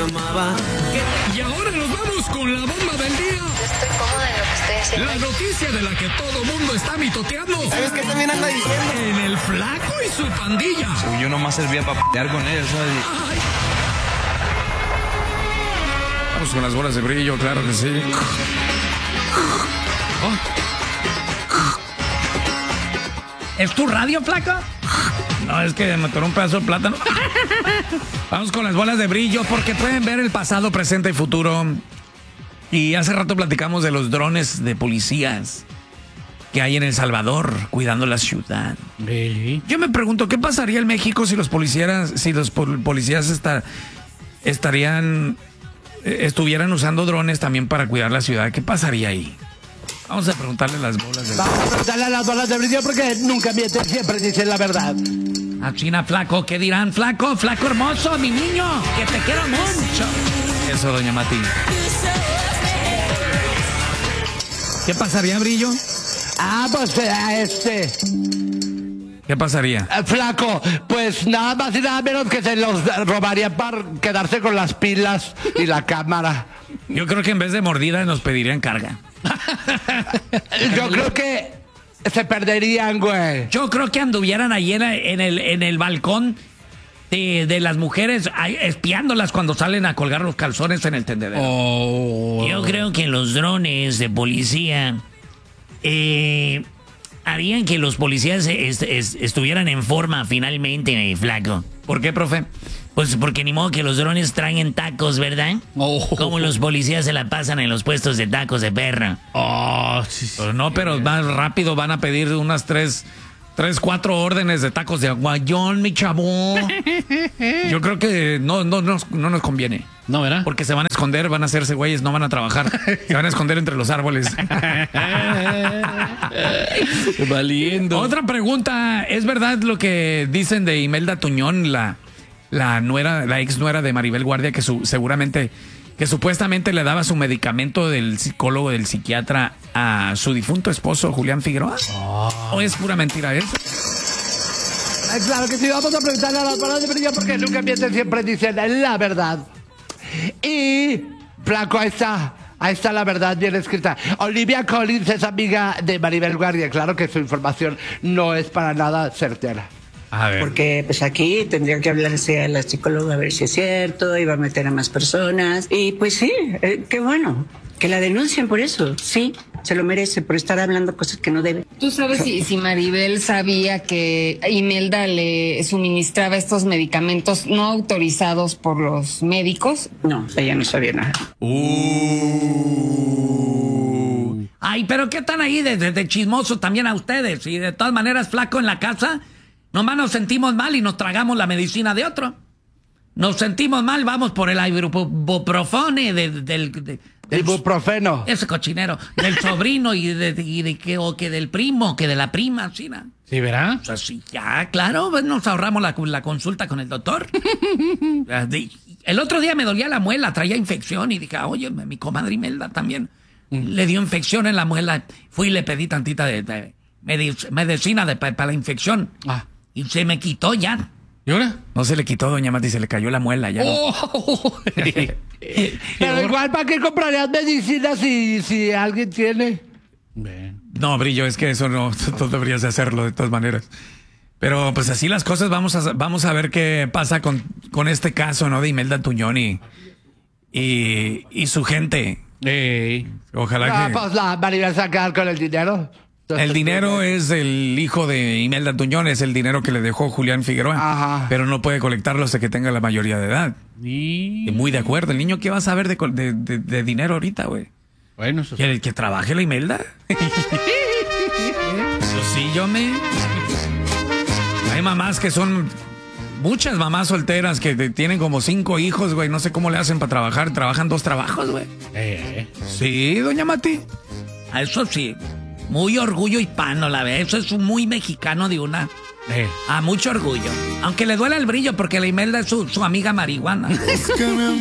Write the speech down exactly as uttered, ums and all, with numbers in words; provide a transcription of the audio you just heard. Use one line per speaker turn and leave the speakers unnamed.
amaba.
Y ahora nos vamos con la bomba del día.
Estoy cómoda en lo que estoy haciendo.
La noticia de la que todo mundo está mitoteando.
¿Sabes qué también anda diciendo?
En el Flaco y su pandilla.
Yo nomás servía para pelear con él, ¿sabes?
Ay.
Vamos con las bolas de brillo, claro que sí.
Oh.
¿Es tu radio, Flaco? No, es que me atoró un pedazo de plátano. Vamos con las bolas de brillo porque pueden ver el pasado, presente y futuro. Y hace rato platicamos de los drones de policías que hay en El Salvador cuidando la ciudad.
¿Really?
Yo me pregunto, ¿qué pasaría en México si los policías, si los pol- policías está, estarían, eh, estuvieran usando drones también para cuidar la ciudad? ¿Qué pasaría ahí? Vamos a preguntarle las bolas de brillo.
Vamos a preguntarle a las bolas de brillo porque nunca mienten, siempre dicen la verdad.
A China, Flaco, ¿qué dirán? Flaco, Flaco hermoso, mi niño, que te quiero mucho. Eso, doña Mati. ¿Qué pasaría, Brillo?
Ah, pues eh, este...
¿Qué pasaría?
eh, Flaco, pues nada más y nada menos que se los robarían para quedarse con las pilas y la cámara.
Yo creo que en vez de mordida nos pedirían carga.
Yo creo que se perderían, güey.
Yo creo que anduvieran ahí en, en el, en el balcón de, de las mujeres ahí, espiándolas cuando salen a colgar los calzones en el tendedero.
Oh.
Yo creo que los drones de policía eh, harían que los policías est- est- estuvieran en forma finalmente, eh, Flaco.
¿Por qué, profe?
Pues porque ni modo que los drones traen tacos, ¿verdad?
Oh.
Como los policías se la pasan en los puestos de tacos de perra.
Oh, sí, sí.
Pues no, pero más rápido van a pedir unas tres, tres, cuatro órdenes de tacos de aguayón, mi chavo. Yo creo que no, no, no, no nos conviene.
No, ¿verdad?
Porque se van a esconder, van a hacerse güeyes, no van a trabajar. Se van a esconder entre los árboles.
Valiendo.
Otra pregunta, ¿es verdad lo que dicen de Imelda Tuñón, la, la nuera, la ex nuera de Maribel Guardia, que su, seguramente, que supuestamente le daba su medicamento del psicólogo, del psiquiatra a su difunto esposo, Julián Figueroa? Oh. ¿O es pura mentira eso?
Ay, claro que sí, vamos a preguntarle a las bolas de brillo porque nunca mienten, siempre dicen la verdad. Y, Flaco, ahí está. Ahí está la verdad bien escrita. Olivia Collins es amiga de Maribel Guardia. Claro que su información no es para nada certera.
A ver.
Porque pues aquí tendría que hablarse a la psicóloga a ver si es cierto, iba a meter a más personas. Y pues sí, eh, qué bueno, que la denuncien por eso, sí, se lo merece por estar hablando cosas que no debe.
¿Tú sabes si, si Maribel sabía que Imelda le suministraba estos medicamentos no autorizados por los médicos?
No, ella no sabía nada.
Uh. Ay, pero ¿qué están ahí de, de, de chismoso también a ustedes? Y de todas maneras, Flaco, en la casa, nomás nos sentimos mal y nos tragamos la medicina de otro. Nos sentimos mal, vamos por el ibuprofene del... del de,
El ibuprofeno.
Ese cochinero. Del sobrino y de, de, y de que, o que del primo, que de la prima, ¿sí, no?
¿Sí, verá?
O sea, sí, ya, claro, pues nos ahorramos la, la consulta con el doctor. El otro día me dolía la muela, traía infección y dije, oye, mi comadre Imelda también mm. le dio infección en la muela. Fui y le pedí tantita de, de medic- medicina de, para la infección.
Ah.
Y se me quitó ya.
¿Y ahora?
No se le quitó, doña Mati, se le cayó la muela ya.
Oh. Pero igual, ¿para qué comprarías medicina si, si alguien tiene? Bien.
No, Brillo, es que eso no, tú deberías de hacerlo de todas maneras. Pero pues así las cosas, vamos a, vamos a ver qué pasa con, con este caso, ¿no? De Imelda Tuñón y, y, y su gente.
Ey.
Ojalá
Ah,
que...
pues la Maribel se va a quedar con el dinero.
El dinero es el hijo de Imelda Tuñón, es el dinero que le dejó Julián Figueroa.
Ajá.
Pero no puede colectarlo hasta que tenga la mayoría de edad.
Y...
Y muy de acuerdo. El niño, ¿qué va a saber de, col- de, de, de dinero ahorita, güey?
Bueno, eso sí.
¿Que, que trabaje la Imelda? Eso sí, yo me... Hay mamás que son... Muchas mamás solteras que de- tienen como cinco hijos, güey. No sé cómo le hacen para trabajar. Trabajan dos trabajos, güey.
Eh, eh.
Sí, doña Mati. A eso sí. Muy orgullo hispano, la verdad. Eso es un muy mexicano de una.
Eh.
A mucho orgullo. Aunque le duele el brillo porque la Imelda es su, su amiga marihuana.